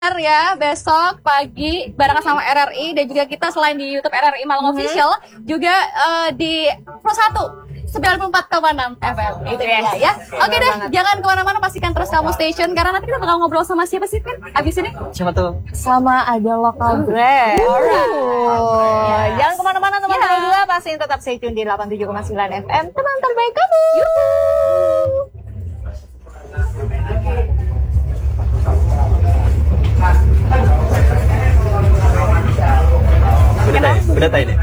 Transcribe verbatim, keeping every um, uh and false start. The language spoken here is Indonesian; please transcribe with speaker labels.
Speaker 1: Ya besok pagi barengan sama R R I dan juga kita selain di YouTube R R I Malang mm-hmm. Official juga uh, di Pro satu sembilan puluh empat koma enam F M itu ya ya. Oke deh, banget. Jangan kemana-mana, pastikan terus kamu station karena nanti kita bakal ngobrol sama siapa sih Pin abis ini?
Speaker 2: Siapa tuh?
Speaker 3: Sama ada lokal brand.
Speaker 1: Alright.
Speaker 3: Oh, yes. Jangan kemana-mana teman-teman yeah. Dua, pastiin tetap stay tune di delapan puluh tujuh koma sembilan F M teman terbaik kamu.
Speaker 2: Udah tahu, udah tahu ini.